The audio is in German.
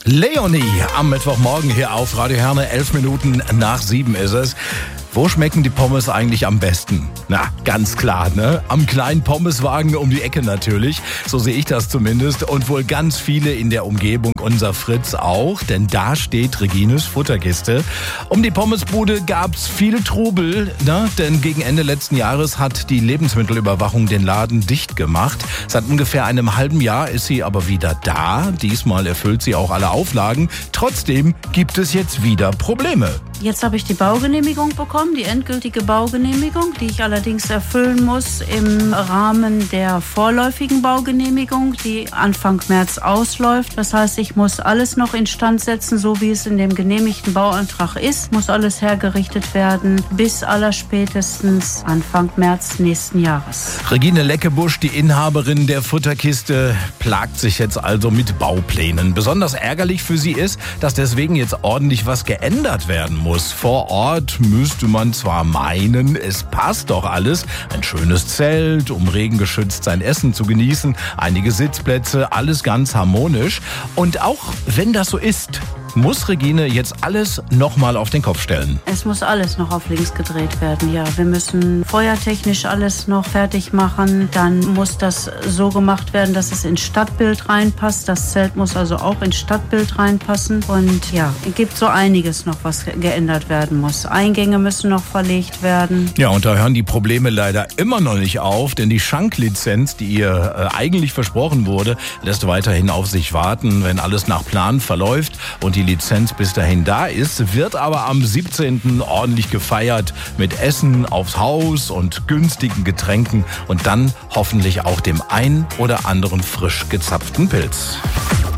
Leonie am Mittwochmorgen hier auf Radio Herne, 11 Minuten nach 7 ist es. Wo schmecken die Pommes eigentlich am besten? Na, ganz klar, ne? Am kleinen Pommeswagen um die Ecke natürlich. So sehe ich das zumindest. Und wohl ganz viele in der Umgebung. Unser Fritz auch, denn da steht Regines Futterkiste. Um die Pommesbude gab's viel Trubel, ne? Denn gegen Ende letzten Jahres hat die Lebensmittelüberwachung den Laden dicht gemacht. Seit ungefähr einem halben Jahr ist sie aber wieder da. Diesmal erfüllt sie auch alle Auflagen. Trotzdem gibt es jetzt wieder Probleme. Jetzt habe ich die Baugenehmigung bekommen, die endgültige Baugenehmigung, die ich allerdings erfüllen muss im Rahmen der vorläufigen Baugenehmigung, die Anfang März ausläuft. Das heißt, ich muss alles noch instand setzen, so wie es in dem genehmigten Bauantrag ist, muss alles hergerichtet werden bis allerspätestens Anfang März nächsten Jahres. Regine Leckebusch, die Inhaberin der Futterkiste, plagt sich jetzt also mit Bauplänen. Besonders ärgerlich für sie ist, dass deswegen jetzt ordentlich was geändert werden muss. Vor Ort müsste man zwar meinen, es passt doch alles. Ein schönes Zelt, um regengeschützt sein Essen zu genießen, einige Sitzplätze, alles ganz harmonisch. Und auch wenn das so ist, muss Regine jetzt alles nochmal auf den Kopf stellen. Es muss alles noch auf links gedreht werden, ja. Wir müssen feuertechnisch alles noch fertig machen. Dann muss das so gemacht werden, dass es ins Stadtbild reinpasst. Das Zelt muss also auch ins Stadtbild reinpassen. Und ja, es gibt so einiges noch, was geändert werden muss. Eingänge müssen noch verlegt werden. Ja, und da hören die Probleme leider immer noch nicht auf, denn die Schanklizenz, die ihr eigentlich versprochen wurde, lässt weiterhin auf sich warten, wenn alles nach Plan verläuft und die Lizenz bis dahin da ist, wird aber am 17. ordentlich gefeiert mit Essen aufs Haus und günstigen Getränken und dann hoffentlich auch dem ein oder anderen frisch gezapften Pilz.